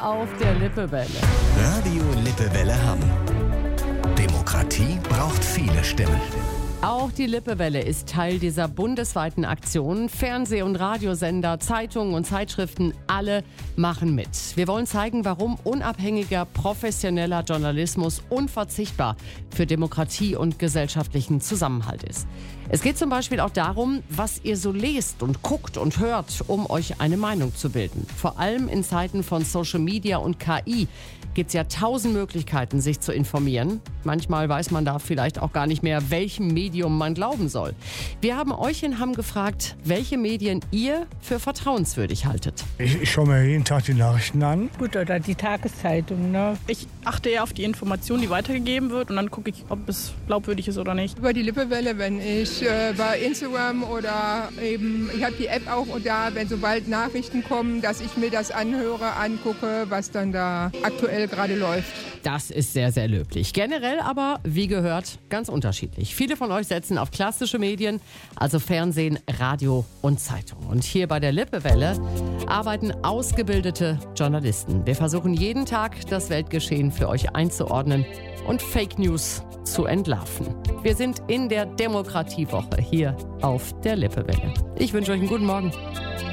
auf der Lippewelle. Radio Lippewelle Hamm. Demokratie braucht viele Stimmen. Auch die Lippewelle ist Teil dieser bundesweiten Aktion. Fernseh- und Radiosender, Zeitungen und Zeitschriften, alle machen mit. Wir wollen zeigen, warum unabhängiger, professioneller Journalismus unverzichtbar für Demokratie und gesellschaftlichen Zusammenhalt ist. Es geht zum Beispiel auch darum, was ihr so lest und guckt und hört, um euch eine Meinung zu bilden. Vor allem in Zeiten von Social Media und KI gibt es ja 1000 Möglichkeiten, sich zu informieren. Manchmal weiß man da vielleicht auch gar nicht mehr, welchem Medium man glauben soll. Wir haben euch in Hamm gefragt, welche Medien ihr für vertrauenswürdig haltet. Ich schaue mir jeden Tag die Nachrichten an. Gut, oder die Tageszeitung, ne? Ich achte eher auf die Information, die weitergegeben wird, und dann gucke ich, ob es glaubwürdig ist oder nicht. Über die Lippewelle, wenn ich bei Instagram oder eben, ich habe die App auch da, wenn sobald Nachrichten kommen, dass ich mir das anhöre, angucke, was dann da aktuell gerade läuft. Das ist sehr, sehr löblich. Generell aber, wie gehört, ganz unterschiedlich. Viele von euch setzen auf klassische Medien, also Fernsehen, Radio und Zeitung. Und hier bei der Lippewelle arbeiten ausgebildete Journalisten. Wir versuchen jeden Tag, das Weltgeschehen für euch einzuordnen und Fake News zu entlarven. Wir sind in der Demokratiewoche hier auf der Lippewelle. Ich wünsche euch einen guten Morgen.